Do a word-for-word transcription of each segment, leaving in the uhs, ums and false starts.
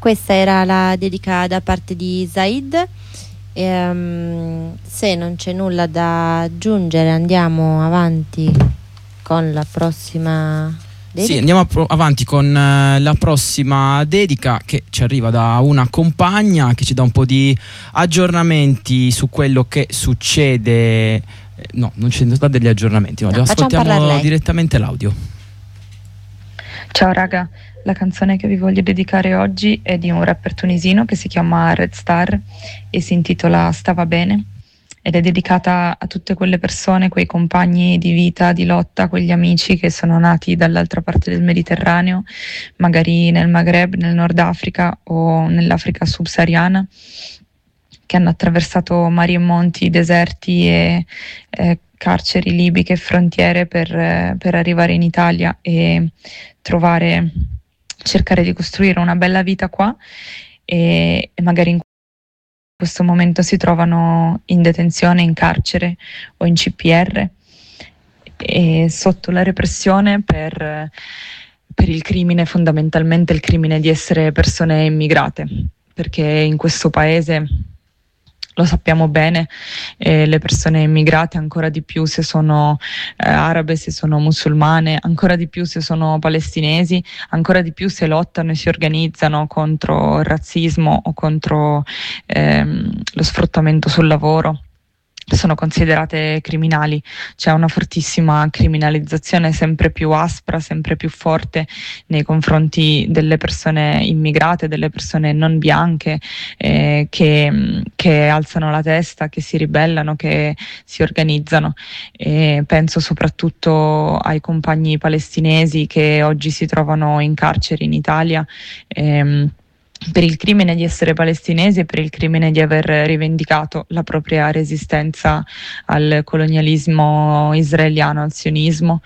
questa era la dedica da parte di Zaid. E, um, se non c'è nulla da aggiungere, andiamo avanti con la prossima dedica. Sì, andiamo pro- avanti con uh, la prossima dedica, che ci arriva da una compagna che ci dà un po' di aggiornamenti su quello che succede. Eh, no, non ci sono degli aggiornamenti, no, no, ascoltiamo direttamente l'audio. Ciao raga, la canzone che vi voglio dedicare oggi è di un rapper tunisino che si chiama Red Star e si intitola Stava bene, ed è dedicata a tutte quelle persone, quei compagni di vita, di lotta, quegli amici che sono nati dall'altra parte del Mediterraneo, magari nel Maghreb, nel Nord Africa o nell'Africa subsahariana, che hanno attraversato mari e monti, deserti e eh, carceri libiche e frontiere per, eh, per arrivare in Italia e trovare, cercare di costruire una bella vita qua, e, e magari in questo momento si trovano in detenzione, in carcere o in C P R e sotto la repressione per, per il crimine, fondamentalmente il crimine di essere persone immigrate, perché in questo paese, lo sappiamo bene, eh, le persone immigrate, ancora di più se sono eh, arabe, se sono musulmane, ancora di più se sono palestinesi, ancora di più se lottano e si organizzano contro il razzismo o contro ehm, lo sfruttamento sul lavoro, sono considerate criminali. C'è una fortissima criminalizzazione sempre più aspra, sempre più forte nei confronti delle persone immigrate, delle persone non bianche, eh, che, che alzano la testa, che si ribellano, che si organizzano. E penso soprattutto ai compagni palestinesi che oggi si trovano in carcere in Italia, ehm, per il crimine di essere palestinesi e per il crimine di aver rivendicato la propria resistenza al colonialismo israeliano, al sionismo,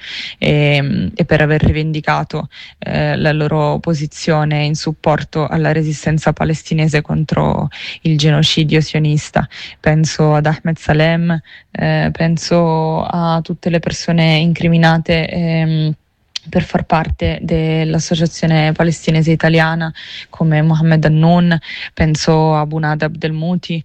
e, e per aver rivendicato eh, la loro posizione in supporto alla resistenza palestinese contro il genocidio sionista. Penso ad Ahmed Salem, eh, penso a tutte le persone incriminate ehm, per far parte dell'Associazione Palestinese Italiana, come Mohammed Hannoun, penso a Bunad Abdelmouti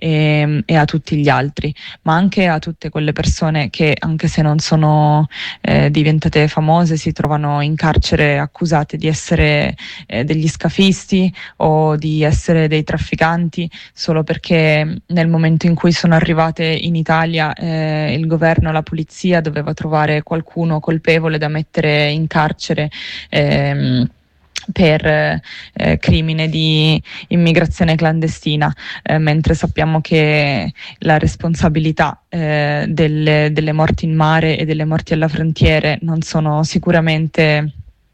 e, e a tutti gli altri, ma anche a tutte quelle persone che, anche se non sono eh, diventate famose, si trovano in carcere accusate di essere eh, degli scafisti o di essere dei trafficanti, solo perché nel momento in cui sono arrivate in Italia eh, il governo, la polizia doveva trovare qualcuno colpevole da mettere in carcere ehm, per eh, crimine di immigrazione clandestina, eh, mentre sappiamo che la responsabilità eh, delle, delle morti in mare e delle morti alla frontiere non sono sicuramente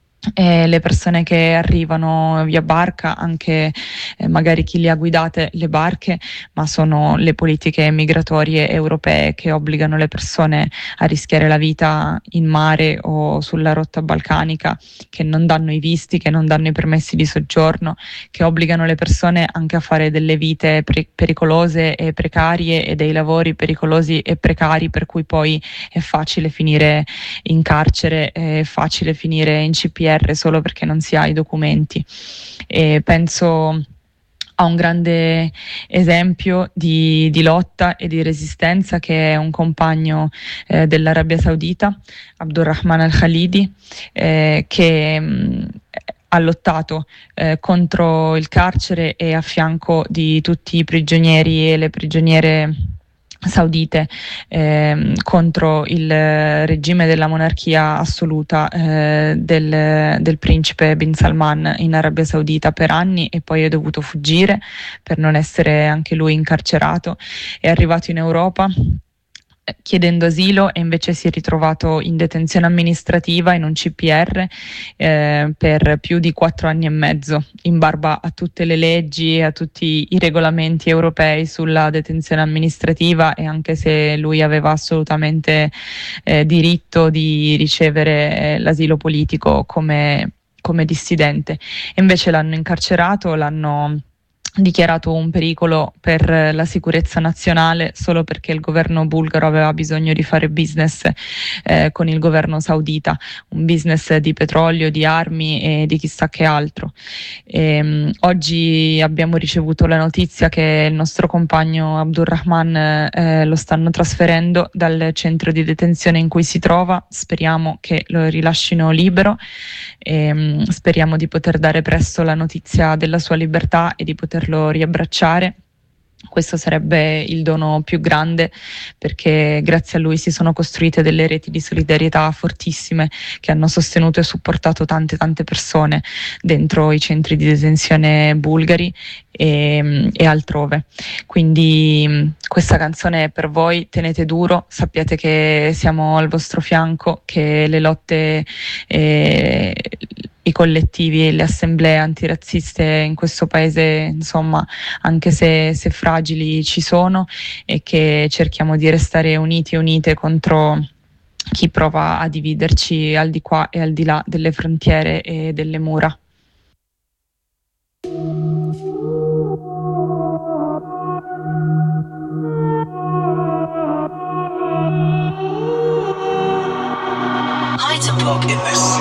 Eh, le persone che arrivano via barca, anche eh, magari chi le ha guidate le barche, ma sono le politiche migratorie europee che obbligano le persone a rischiare la vita in mare o sulla rotta balcanica, che non danno i visti, che non danno i permessi di soggiorno, che obbligano le persone anche a fare delle vite pre- pericolose e precarie e dei lavori pericolosi e precari, per cui poi è facile finire in carcere, è facile finire in C P R solo perché non si ha i documenti. E penso a un grande esempio di, di lotta e di resistenza che è un compagno eh, dell'Arabia Saudita, Abdurrahman Al-Khalidi, eh, che mh, ha lottato eh, contro il carcere e a fianco di tutti i prigionieri e le prigioniere saudite eh, contro il regime della monarchia assoluta eh, del, del principe Bin Salman in Arabia Saudita per anni, e poi è dovuto fuggire per non essere anche lui incarcerato. È arrivato in Europa chiedendo asilo e invece si è ritrovato in detenzione amministrativa in un C P R eh, per più di quattro anni e mezzo, in barba a tutte le leggi e a tutti i regolamenti europei sulla detenzione amministrativa, e anche se lui aveva assolutamente eh, diritto di ricevere eh, l'asilo politico come, come dissidente. E invece l'hanno incarcerato, l'hanno dichiarato un pericolo per la sicurezza nazionale solo perché il governo bulgaro aveva bisogno di fare business eh, con il governo saudita, un business di petrolio, di armi e di chissà che altro. E, um, oggi abbiamo ricevuto la notizia che il nostro compagno Abdulrahman eh, lo stanno trasferendo dal centro di detenzione in cui si trova. Speriamo che lo rilascino libero e um, speriamo di poter dare presto la notizia della sua libertà e di poterlo riabbracciare. Questo sarebbe il dono più grande, perché grazie a lui si sono costruite delle reti di solidarietà fortissime che hanno sostenuto e supportato tante tante persone dentro i centri di detenzione bulgari e, e altrove. Quindi questa canzone è per voi, tenete duro, sappiate che siamo al vostro fianco, che le lotte eh, i collettivi e le assemblee antirazziste in questo paese, insomma, anche se, se fragili, ci sono, e che cerchiamo di restare uniti e unite contro chi prova a dividerci al di qua e al di là delle frontiere e delle mura. High to block in this.